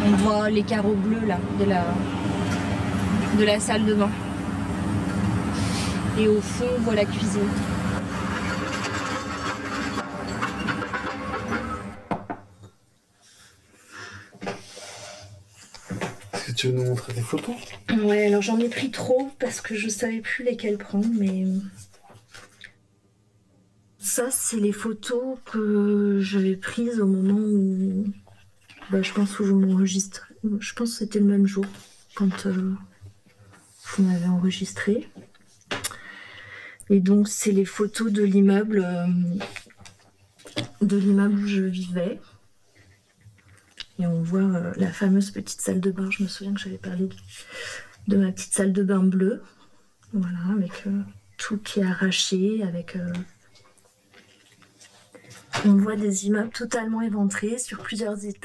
On voit les carreaux bleus là de la salle de bain. Et au fond, on voit la cuisine. Est-ce que tu veux nous montrer des photos? Ouais, alors j'en ai pris trop parce que je savais plus lesquelles prendre, mais ça, c'est les photos que j'avais prises au moment où, je pense où je m'enregistre. Je pense que c'était le même jour quand vous m'avez enregistré. Et donc, c'est les photos de l'immeuble où je vivais. Et on voit la fameuse petite salle de bain. Je me souviens que j'avais parlé de ma petite salle de bain bleue. Voilà, avec tout qui est arraché, avec... on voit des immeubles totalement éventrés sur plusieurs étages.